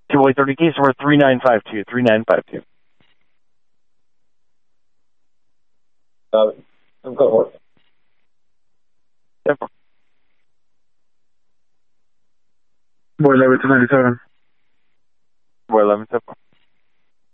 Boy 30 case over 3952. 3952. I'm going to work. Yep. Boy 11 to 97. Boy 11 Temple.